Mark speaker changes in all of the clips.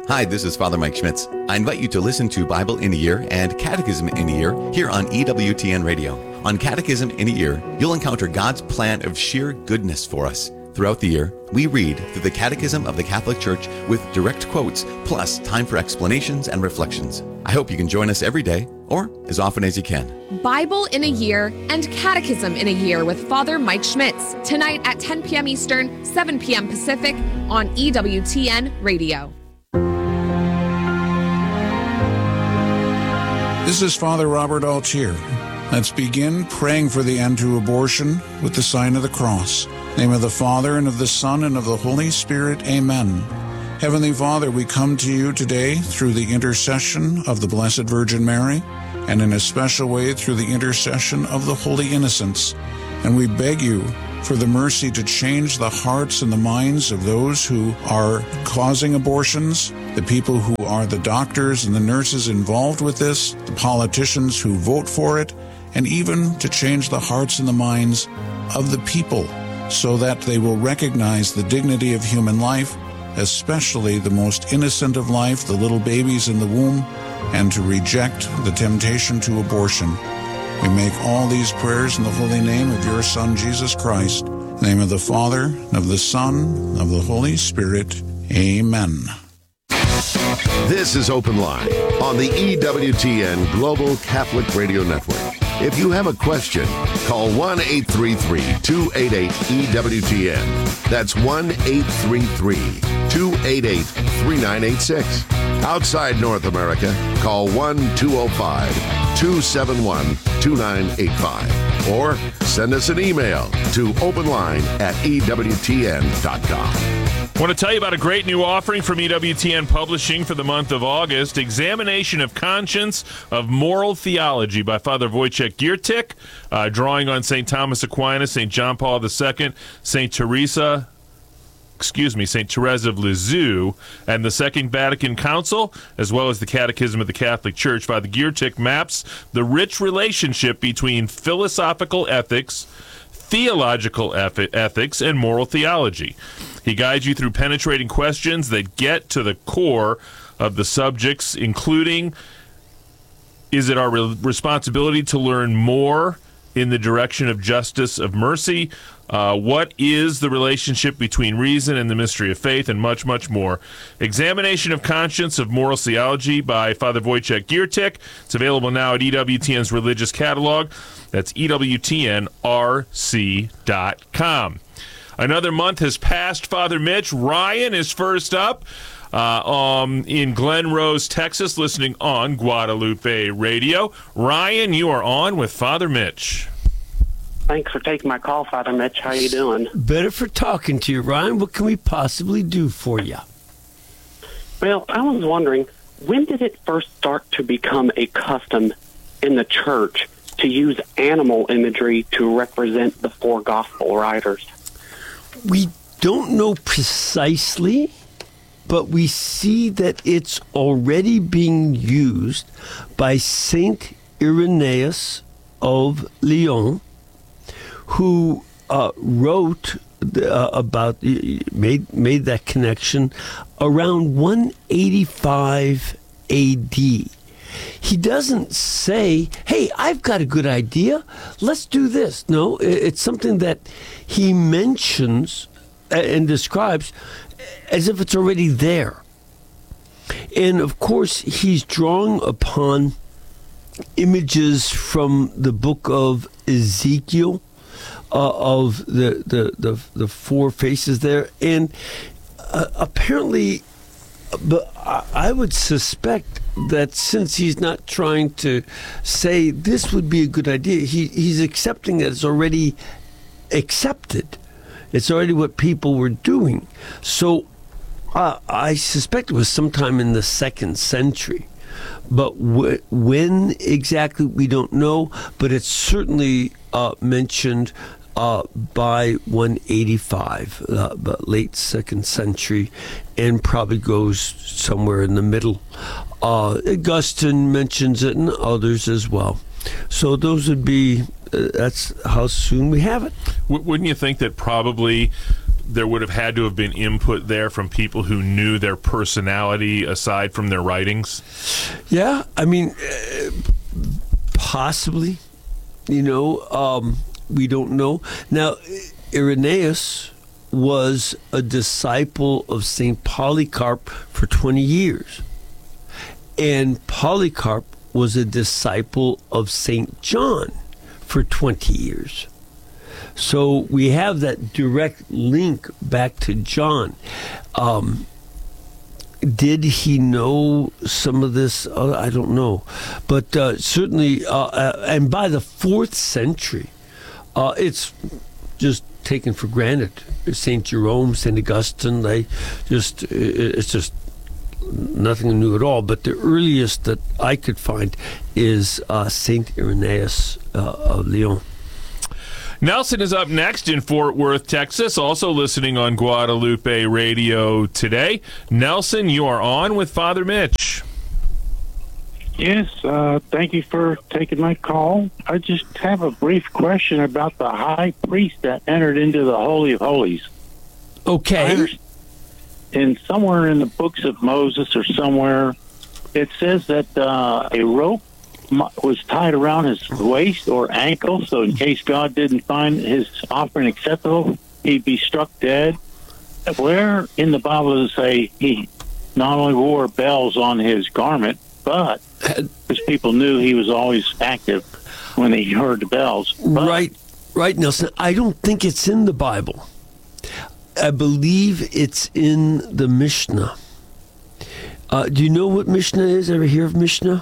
Speaker 1: Hi, this is Father Mike Schmitz. I invite you to listen to Bible in a Year and Catechism in a Year here on EWTN Radio. On Catechism in a Year, you'll encounter God's plan of sheer goodness for us. Throughout the year, we read through the Catechism of the Catholic Church with direct quotes, plus time for explanations and reflections. I hope you can join us every day, or as often as you can.
Speaker 2: Bible in a Year and Catechism in a Year with Father Mike Schmitz, tonight at 10 p.m. Eastern, 7 p.m. Pacific on EWTN Radio.
Speaker 3: This is Father Robert Altier. Let's begin praying for the end to abortion with the sign of the cross. In the name of the Father, and of the Son, and of the Holy Spirit. Amen. Heavenly Father, we come to you today through the intercession of the Blessed Virgin Mary, and in a special way through the intercession of the Holy Innocents. And we beg you for the mercy to change the hearts and the minds of those who are causing abortions, the people who are the doctors and the nurses involved with this, the politicians who vote for it, and even to change the hearts and the minds of the people so that they will recognize the dignity of human life, especially the most innocent of life, the little babies in the womb, and to reject the temptation to abortion. We make all these prayers in the holy name of your Son, Jesus Christ. In the name of the Father, and of the Son, and of the Holy Spirit. Amen.
Speaker 4: This is Open Line on the EWTN Global Catholic Radio Network. If you have a question, call 1-833-288-EWTN. That's 1-833-288-3986. Outside North America, call 1-205-271-2985. Or send us an email to openline@EWTN.com.
Speaker 5: I want to tell you about a great new offering from EWTN Publishing for the month of August, Examination of Conscience of Moral Theology by Father Wojciech Giertych, drawing on St. Thomas Aquinas, St. John Paul II, St. Teresa of Lisieux, and the Second Vatican Council, as well as the Catechism of the Catholic Church. Father Giertych maps the rich relationship between philosophical ethics, theological ethics, and moral theology. He guides you through penetrating questions that get to the core of the subjects, including, is it our responsibility to learn more in the direction of justice, of mercy? What is the relationship between reason and the mystery of faith, and much, much more. Examination of Conscience of Moral Theology by Father Wojciech Giertych. It's available now at EWTN's religious catalog. That's EWTNRC.com. Another month has passed, Father Mitch. Ryan is first up in Glen Rose, Texas, listening on Guadalupe Radio. Ryan, you are on with Father Mitch.
Speaker 6: Thanks for taking my call, Father Mitch. How you doing?
Speaker 7: Better for talking to you, Ryan. What can we possibly do for you?
Speaker 6: Well, I was wondering, when did it first start to become a custom in the church to use animal imagery to represent the four gospel writers?
Speaker 7: We don't know precisely, but we see that it's already being used by Saint Irenaeus of Lyon, who wrote about, made that connection around 185 A.D. He doesn't say, hey, I've got a good idea, let's do this. No, it's something that he mentions and describes as if it's already there. And of course, he's drawing upon images from the book of Ezekiel, of the four faces there. And apparently, but I would suspect that since he's not trying to say this would be a good idea, he's accepting that it's already accepted. It's already what people were doing. So I suspect it was sometime in the 2nd century. But when exactly, we don't know. But it's certainly mentioned by 185, but late 2nd century, and probably goes somewhere in the middle. Augustine mentions it, and others as well. So those would be, that's how soon we have it.
Speaker 5: Wouldn't you think that probably there would have had to have been input there from people who knew their personality aside from their writings?
Speaker 7: Yeah, I mean, possibly. We don't know. Now, Irenaeus was a disciple of St. Polycarp for 20 years. And Polycarp was a disciple of St. John for 20 years. So we have that direct link back to John. Did he know some of this? I don't know. But certainly, and by the 4th century, it's just taken for granted. St. Jerome, St. Augustine, it's just nothing new at all. But the earliest that I could find is St. Irenaeus of Lyon.
Speaker 5: Nelson is up next in Fort Worth, Texas, also listening on Guadalupe Radio today. Nelson, you are on with Father Mitch.
Speaker 8: Yes, thank you for taking my call. I just have a brief question about the high priest that entered into the Holy of Holies.
Speaker 7: Okay.
Speaker 8: And somewhere in the books of Moses or somewhere, it says that a rope was tied around his waist or ankle, so in case God didn't find his offering acceptable, he'd be struck dead. Where in the Bible does it say he not only wore bells on his garment, but because people knew he was always active when he heard the bells.
Speaker 7: Right, Nelson. I don't think it's in the Bible. I believe it's in the Mishnah. Do you know what Mishnah is? Ever hear of Mishnah?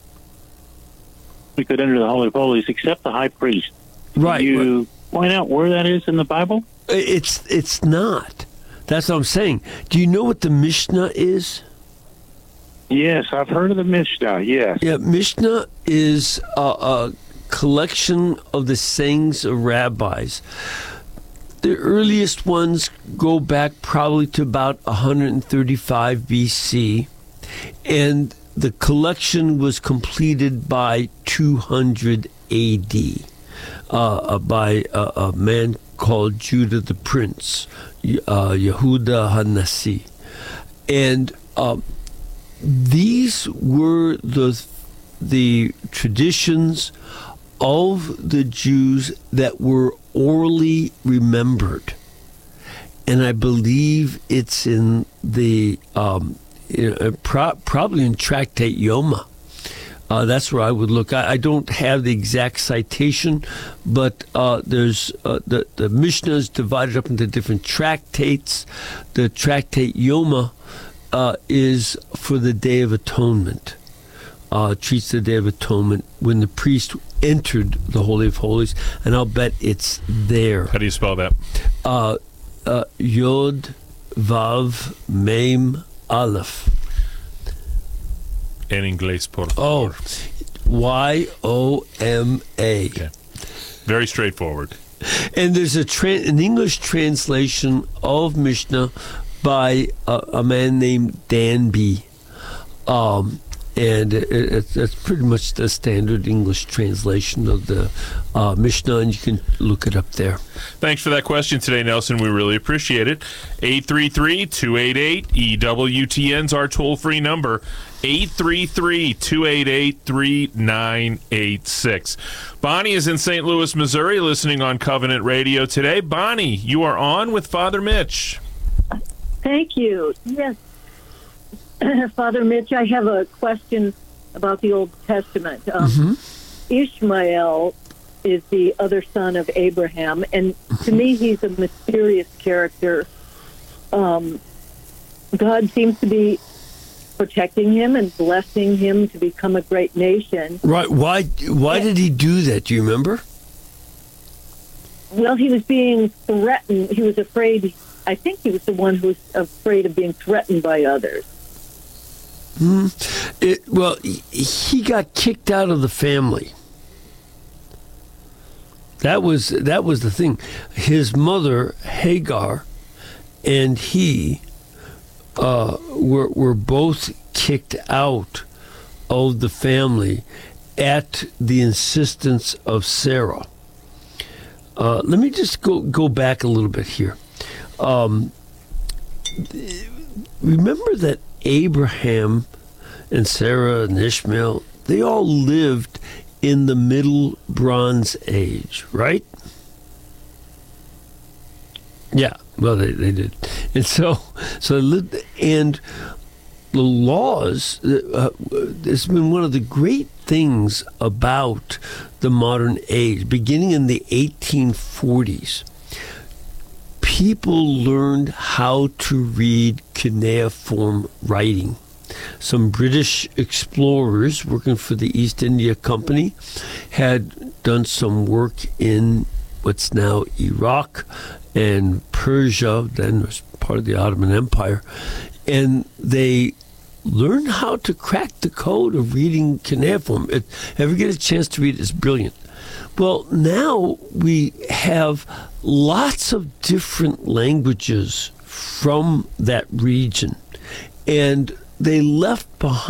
Speaker 8: We could enter the Holy of Holies except the high priest.
Speaker 7: Right.
Speaker 8: Can you point out where that is in the Bible?
Speaker 7: It's not. That's what I'm saying. Do you know what the Mishnah is?
Speaker 8: Yes, I've heard of the Mishnah, yes.
Speaker 7: Yeah, Mishnah is a collection of the sayings of rabbis. The earliest ones go back probably to about 135 BC, and the collection was completed by 200 AD by a man called Judah the Prince, Yehuda HaNasi. And these were the traditions of the Jews that were orally remembered. And I believe it's in the probably in Tractate Yoma. That's where I would look. I don't have the exact citation, but there's the Mishnah is divided up into different tractates. The Tractate Yoma is for the Day of Atonement. Treats the Day of Atonement when the priest entered the Holy of Holies, and I'll bet it's there.
Speaker 5: How do you spell that?
Speaker 7: Yod Vav Mem Aleph.
Speaker 5: En inglés, por favor.
Speaker 7: Yoma.
Speaker 5: Okay. Very straightforward.
Speaker 7: And there's an English translation of Mishnah by a man named Danby. And it's pretty much the standard English translation of the Mishnah, and you can look it up there.
Speaker 5: Thanks for that question today, Nelson. We really appreciate it. 833-288-EWTN's our toll-free number. 833-288-3986. Bonnie is in St. Louis, Missouri, listening on Covenant Radio today. Bonnie, you are on with Father Mitch.
Speaker 9: Thank you. Yes. Father Mitch, I have a question about the Old Testament. Ishmael is the other son of Abraham, and to me he's a mysterious character. God seems to be protecting him and blessing him to become a great nation.
Speaker 7: Right. Why did he do that? Do you remember?
Speaker 9: Well, he was being threatened. He was afraid. I think he was the one who was afraid of being threatened by others.
Speaker 7: Well, he got kicked out of the family. That was the thing. His mother, Hagar, and he were both kicked out of the family at the insistence of Sarah. Let me just go back a little bit here. remember that Abraham and Sarah and Ishmael, they all lived in the Middle Bronze Age, right? Yeah, well, they did. And so they lived, and the laws, it's been one of the great things about the modern age. Beginning in the 1840s, people learned how to read cuneiform writing. Some British explorers working for the East India Company had done some work in what's now Iraq and Persia, then was part of the Ottoman Empire, and they learned how to crack the code of reading cuneiform. Ever get a chance to read it, it's brilliant. Well, now we have lots of different languages from that region, and they left behind